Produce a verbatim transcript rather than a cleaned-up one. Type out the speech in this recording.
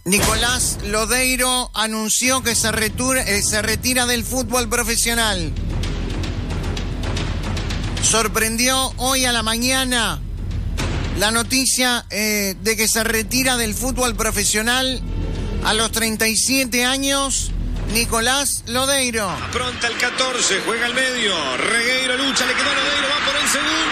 Nicolás Lodeiro anunció que se, retura, eh, se retira del fútbol profesional. Sorprendió hoy a la mañana la noticia eh, de que se retira del fútbol profesional a los treinta y siete años. Nicolás Lodeiro. Apronta el catorce, juega al medio. Regueiro lucha, le quedó a Lodeiro, va por el segundo.